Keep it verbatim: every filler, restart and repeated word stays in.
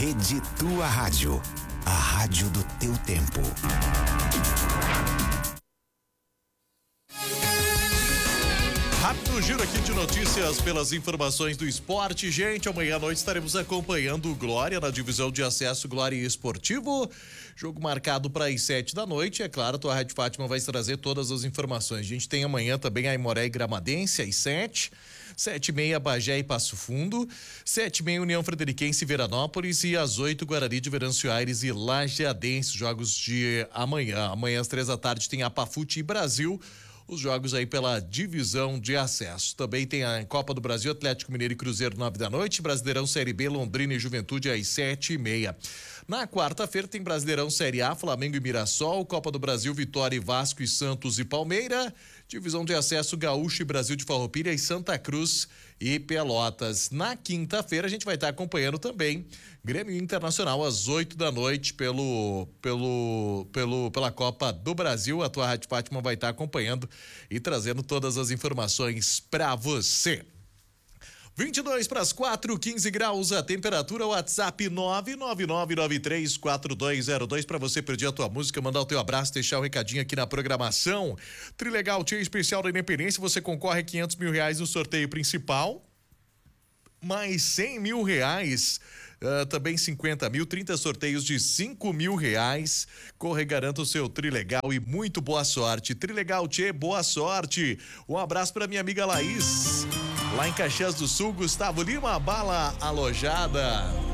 Rede Tua Rádio, a rádio do teu tempo. Rápido giro aqui de notícias pelas informações do esporte. Gente, amanhã à noite estaremos acompanhando o Glória na divisão de acesso Glória Esportivo. Jogo marcado para as sete da noite. É claro, a tua Rádio Fátima vai trazer todas as informações. A gente tem amanhã também a Aimoré e Gramadense às sete. Sete e meia, Bagé e Passo Fundo. Sete e meia, União Frederiquense e Veranópolis. E às oito, Guarani de Venâncio Aires e Lajeadense. Jogos de amanhã. Amanhã às três da tarde tem Apafute e Brasil. Os jogos aí pela divisão de acesso. Também tem a Copa do Brasil, Atlético Mineiro e Cruzeiro, nove da noite. Brasileirão Série B, Londrina e Juventude às sete e meia. Na quarta-feira tem Brasileirão Série A, Flamengo e Mirassol. Copa do Brasil, Vitória e Vasco e Santos e Palmeira. Divisão de acesso, Gaúcho e Brasil de Farroupilha e Santa Cruz e Pelotas. Na quinta-feira a gente vai estar acompanhando também Grêmio Internacional às oito da noite pelo, pelo, pelo, pela Copa do Brasil. A tua Rádio Fátima vai estar acompanhando e trazendo todas as informações para você. vinte e dois para as quatro, quinze graus a temperatura. WhatsApp nove nove nove nove três quatro dois zero dois para você pedir a tua música, mandar o teu abraço, deixar o um recadinho aqui na programação. Trilegal Tia Especial da Independência, você concorre a quinhentos mil reais no sorteio principal, mais cem mil reais. Uh, também cinquenta mil, trinta sorteios de cinco mil reais. Corre, garanta o seu Trilegal e muito boa sorte. Trilegal Tchê, boa sorte. Um abraço para minha amiga Laís, lá em Caxias do Sul. Gustavo Lima, bala alojada.